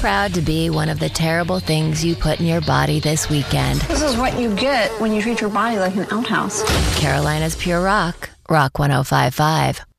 proud to be one of the terrible things you put in your body this weekend. This is what you get when you treat your body like an outhouse. Carolina's Pure Rock, Rock 105.5.